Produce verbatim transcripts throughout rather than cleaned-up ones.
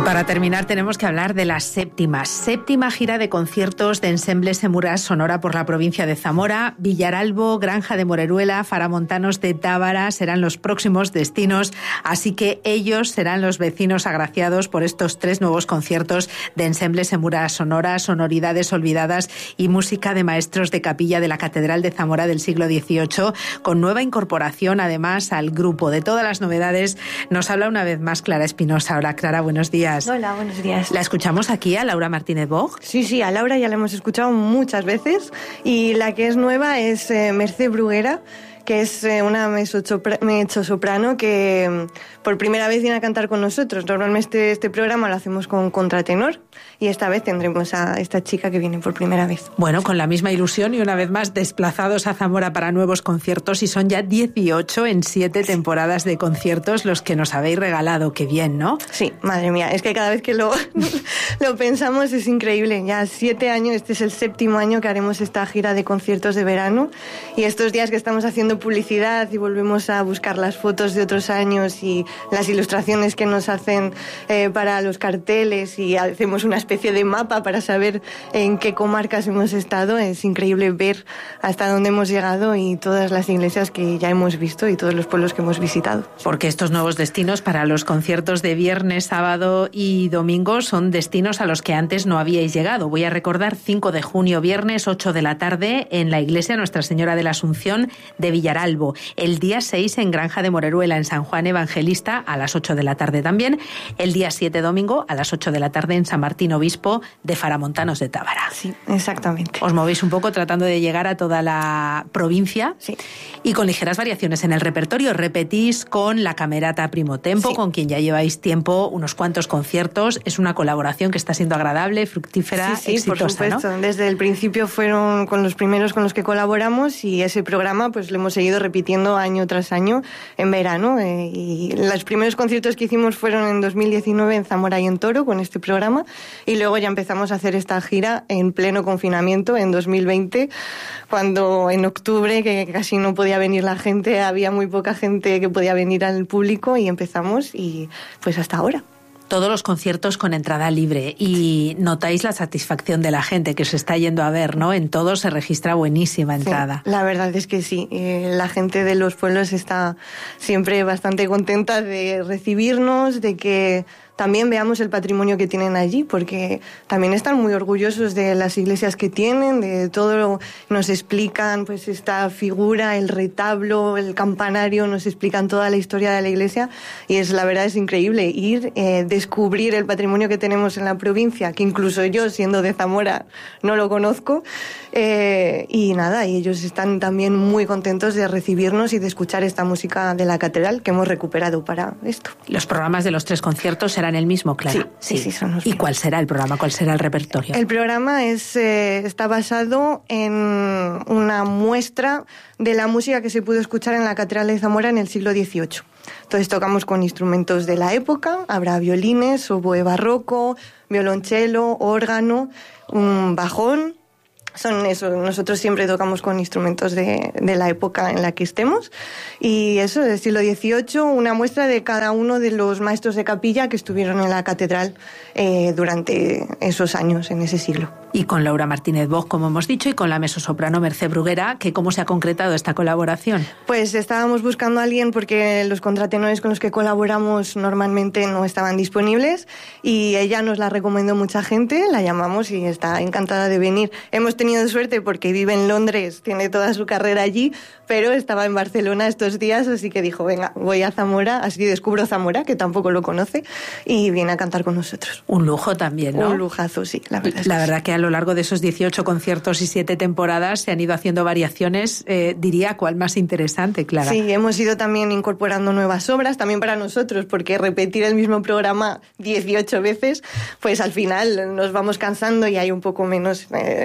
Para terminar tenemos que hablar de la séptima, séptima gira de conciertos de Ensemble Semura Sonora por la provincia de Zamora. Villaralbo, Granja de Moreruela, Faramontanos de Tábara serán los próximos destinos, así que ellos serán los vecinos agraciados por estos tres nuevos conciertos de Ensemble Semura Sonora, sonoridades olvidadas y música de maestros de capilla de la Catedral de Zamora del siglo dieciocho, con nueva incorporación además al grupo. De todas las novedades nos habla una vez más Clara Espinosa. Hola Clara, buenos días. Hola, buenos días. ¿La escuchamos aquí a Laura Martínez Bog? Sí, sí, a Laura ya la hemos escuchado muchas veces y la que es nueva es eh, Mercè Bruguera, que es eh, una mezzosoprano que por primera vez viene a cantar con nosotros. Normalmente este programa lo hacemos con contratenor y esta vez tendremos a esta chica que viene por primera vez. Bueno, con la misma ilusión y una vez más desplazados a Zamora para nuevos conciertos, y son ya dieciocho en siete temporadas de conciertos los que nos habéis regalado. Qué bien, ¿no? Sí, madre mía, es que cada vez que lo, lo pensamos es increíble. Ya siete años, este es el séptimo año que haremos esta gira de conciertos de verano, y estos días que estamos haciendo publicidad y volvemos a buscar las fotos de otros años y las ilustraciones que nos hacen eh, para los carteles, y hacemos una especie de mapa para saber en qué comarcas hemos estado. Es increíble ver hasta dónde hemos llegado y todas las iglesias que ya hemos visto y todos los pueblos que hemos visitado. Porque estos nuevos destinos para los conciertos de viernes, sábado y domingo son destinos a los que antes no habíais llegado. Voy a recordar: cinco de junio, viernes, ocho de la tarde, en la iglesia Nuestra Señora de la Asunción de Villaralbo. El día seis en Granja de Moreruela, en San Juan Evangelista, a las ocho de la tarde también. El día siete, domingo, a las ocho de la tarde en San Martín Obispo de Faramontanos de Tábara. Sí, exactamente. Os movéis un poco tratando de llegar a toda la provincia. Sí. Y con ligeras variaciones en el repertorio. Repetís con la Camerata Primo Tempo, sí, con quien ya lleváis tiempo, unos cuantos conciertos. Es una colaboración que está siendo agradable, fructífera, sí, sí, exitosa, por supuesto, ¿no? Desde el principio fueron con los primeros con los que colaboramos, y ese programa pues lo hemos seguido repitiendo año tras año en verano. Eh, y los primeros conciertos que hicimos fueron en dos mil diecinueve en Zamora y en Toro con este programa, y luego ya empezamos a hacer esta gira en pleno confinamiento en dos mil veinte, cuando en octubre, que casi no podía venir la gente, había muy poca gente que podía venir al público, y empezamos y pues hasta ahora. Todos los conciertos con entrada libre, y notáis la satisfacción de la gente que se está yendo a ver, ¿no? En todos se registra buenísima entrada. Sí, la verdad es que sí. Eh, la gente de los pueblos está siempre bastante contenta de recibirnos, de que también veamos el patrimonio que tienen allí, porque también están muy orgullosos de las iglesias que tienen, de todo. Nos explican pues esta figura, el retablo, el campanario, nos explican toda la historia de la iglesia, y es la verdad es increíble ir, eh, descubrir el patrimonio que tenemos en la provincia, que incluso yo, siendo de Zamora, no lo conozco, eh, y nada, y ellos están también muy contentos de recibirnos y de escuchar esta música de la catedral que hemos recuperado para esto. Los programas de los tres conciertos serán el mismo, Clara. Sí, sí, sí, son los ¿Y cuál será el programa? ¿Cuál será el repertorio? El programa es, eh, está basado en una muestra de la música que se pudo escuchar en la Catedral de Zamora en el siglo dieciocho. Entonces tocamos con instrumentos de la época, habrá violines, oboe barroco, violonchelo, órgano, un bajón. Son eso, nosotros siempre tocamos con instrumentos de, de la época en la que estemos, y eso, del siglo dieciocho, una muestra de cada uno de los maestros de capilla que estuvieron en la catedral eh, durante esos años, en ese siglo. Y con Laura Martínez Bog, como hemos dicho, y con la mezzosoprano Mercè Bruguera, que ¿cómo se ha concretado esta colaboración? Pues estábamos buscando a alguien porque los contratenores con los que colaboramos normalmente no estaban disponibles, y ella nos la recomendó mucha gente, la llamamos y está encantada de venir. Hemos tenido suerte porque vive en Londres, tiene toda su carrera allí, pero estaba en Barcelona estos días, así que dijo, venga, voy a Zamora, así descubro Zamora, que tampoco lo conoce, y viene a cantar con nosotros. Un lujo también, ¿no? Un lujazo, sí, la verdad. La es verdad sí. que a lo largo de esos dieciocho conciertos y siete temporadas se han ido haciendo variaciones, eh, diría, ¿cuál más interesante, Clara? Sí, hemos ido también incorporando nuevas obras, también para nosotros, porque repetir el mismo programa dieciocho veces, pues al final nos vamos cansando y hay un poco menos eh, de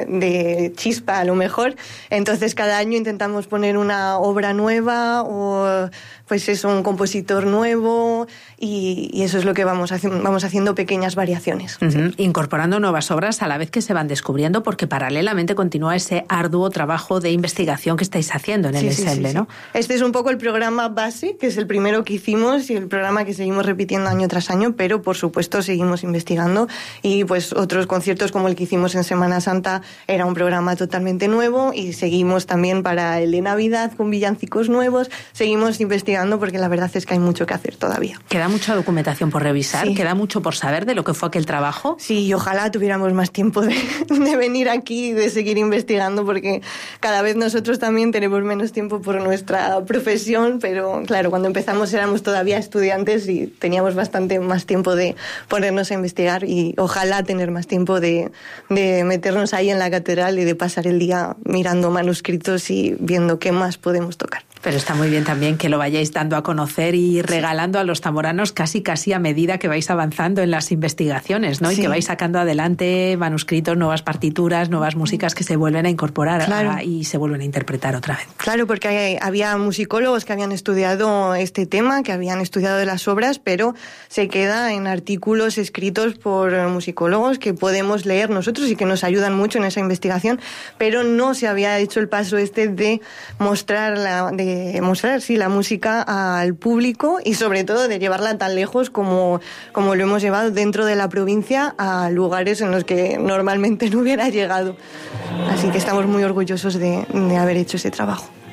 de chispa a lo mejor. Entonces cada año intentamos poner una obra nueva o pues es un compositor nuevo y, y eso es lo que vamos haciendo, vamos haciendo pequeñas variaciones. Uh-huh. Sí. Incorporando nuevas obras a la vez que se van descubriendo, porque paralelamente continúa ese arduo trabajo de investigación que estáis haciendo en el sí, ensemble, sí, sí, ¿no? Sí. Este es un poco el programa base, que es el primero que hicimos y el programa que seguimos repitiendo año tras año, pero por supuesto seguimos investigando y pues otros conciertos como el que hicimos en Semana Santa era un programa totalmente nuevo y seguimos también para el de Navidad con villancicos nuevos, seguimos investigando porque la verdad es que hay mucho que hacer todavía. Queda mucha documentación por revisar, sí. Queda mucho por saber de lo que fue aquel trabajo. Sí, y ojalá tuviéramos más tiempo de, de venir aquí y de seguir investigando porque cada vez nosotros también tenemos menos tiempo por nuestra profesión, pero claro, cuando empezamos éramos todavía estudiantes y teníamos bastante más tiempo de ponernos a investigar y ojalá tener más tiempo de, de meternos ahí en la catedral y de pasar el día mirando manuscritos y viendo qué más podemos tocar. Pero está muy bien también que lo vayáis dando a conocer y regalando a los zamoranos casi casi a medida que vais avanzando en las investigaciones, ¿no? Sí. Y que vais sacando adelante manuscritos, nuevas partituras, nuevas músicas que se vuelven a incorporar claro. a, y se vuelven a interpretar otra vez. Claro, porque hay, había musicólogos que habían estudiado este tema, que habían estudiado de las obras, pero se queda en artículos escritos por musicólogos que podemos leer nosotros y que nos ayudan mucho en esa investigación, pero no se había hecho el paso este de mostrar la... de mostrar sí, la música al público y sobre todo de llevarla tan lejos como, como lo hemos llevado dentro de la provincia a lugares en los que normalmente no hubiera llegado. Así que estamos muy orgullosos de, de haber hecho ese trabajo.